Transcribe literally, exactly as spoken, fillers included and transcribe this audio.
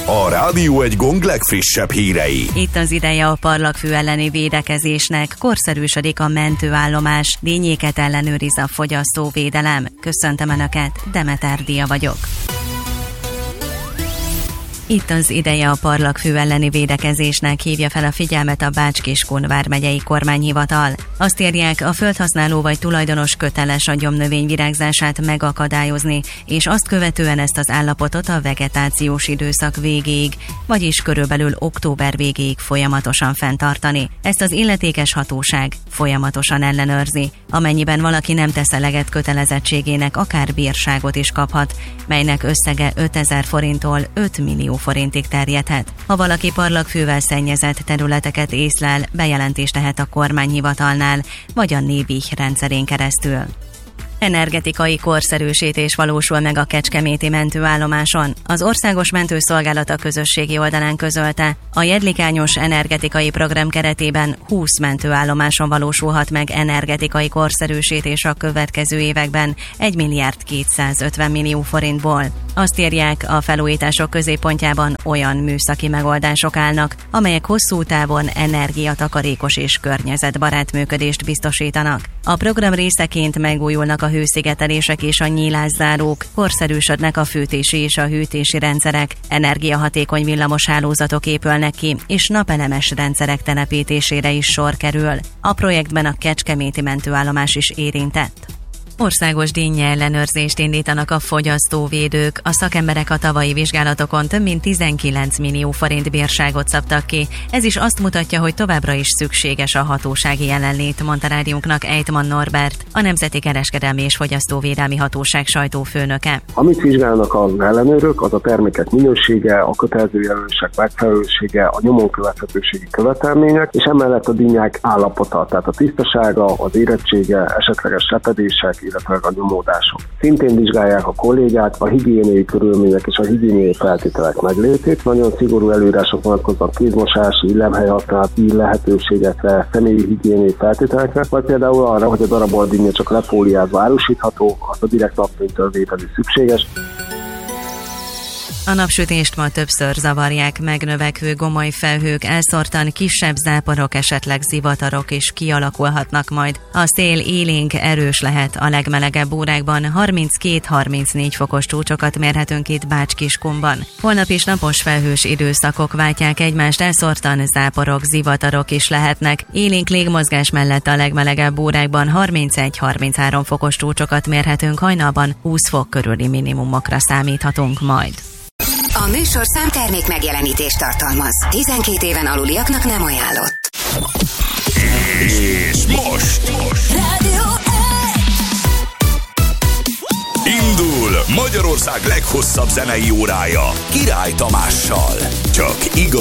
a Rádió egy gong legfrissebb hírei. Itt az ideje a parlagfű elleni védekezésnek, korszerűsödik a mentőállomás, dinnyéket ellenőriz a fogyasztóvédelem. Köszöntöm Önöket, Demeter Dia vagyok. Itt az ideje a parlagfű elleni védekezésnek, hívja fel a figyelmet a Bács-Kiskun vármegyei kormányhivatal. Azt írják, a földhasználó vagy tulajdonos köteles a gyomnövény virágzását megakadályozni, és azt követően ezt az állapotot a vegetációs időszak végéig, vagyis körülbelül október végéig folyamatosan fenntartani. Ezt az illetékes hatóság folyamatosan ellenőrzi. Amennyiben valaki nem tesz eleget kötelezettségének, akár bírságot is kaphat, melynek összege ötezer forinttól öt millió forintig terjedhet. Ha valaki parlagfűvel szennyezett területeket észlel, bejelentést tehet a kormányhivatalnál, vagy a Névih rendszerén keresztül. Energetikai korszerűsítés valósul meg a kecskeméti mentőállomáson. Az Országos Mentőszolgálat a közösségi oldalán közölte, a Jedlikányos energetikai program keretében húsz mentőállomáson valósulhat meg energetikai korszerűsítés a következő években egy milliárd kétszázötven millió forintból. Azt írják, a felújítások középpontjában olyan műszaki megoldások állnak, amelyek hosszú távon energiatakarékos és környezetbarát működést biztosítanak. A program részeként megújulnak a hőszigetelések és a nyílászárók, korszerűsödnek a fűtési és a hűtési rendszerek, energiahatékony villamoshálózatok épülnek ki, és napelemes rendszerek telepítésére is sor kerül. A projektben a kecskeméti mentőállomás is érintett. Országos dinnye ellenőrzést indítanak a fogyasztóvédők. A szakemberek a tavalyi vizsgálatokon több mint tizenkilenc millió forint bírságot szabtak ki. Ez is azt mutatja, hogy továbbra is szükséges a hatósági jelenlét, mondta rádiónknak Ejtman Norbert, a Nemzeti Kereskedelmi és Fogyasztóvédelmi Hatóság sajtófőnöke. Amit vizsgálnak az ellenőrök, az a termékek minősége, a kötelező jelölések megfelelősége, a nyomon követhetőségi követelmények, és emellett a dinnyák állapota, tehát a tisztasága, az érettsége, esetleges repedések, illetve a nyomódások. Szintén vizsgálják a kollégák a higiéniai körülmények és a higiéniai feltételek meglétét. Nagyon szigorú előírások vonatkoznak kézmosási, illemhelyhasználati lehetőségekre, személyi higiéniai feltételekre, vagy például arra, hogy a darabolt dinnye csak lefóliázva árusítható, azt a direkt napfénytől vételi szükséges. A napsütést ma többször zavarják meg növekvő gomoly felhők, elszórtan kisebb záporok, esetleg zivatarok is kialakulhatnak majd. A szél élénk, erős lehet, a legmelegebb órákban harminckét-harmincnégy fokos csúcsokat mérhetünk itt Bács-Kiskunban. Holnap is napos felhős időszakok váltják egymást, elszórtan záporok, zivatarok is lehetnek. Élénk légmozgás mellett a legmelegebb órákban harmincegy-harminchárom fokos csúcsokat mérhetünk, hajnalban húsz fok körüli minimumokra számíthatunk majd. A műsorszám termék megjelenítést tartalmaz. tizenkét éven aluliaknak nem ajánlott. És most, most. Rádió indul Magyarország leghosszabb zenei órája Király Tamással. Csak igaz.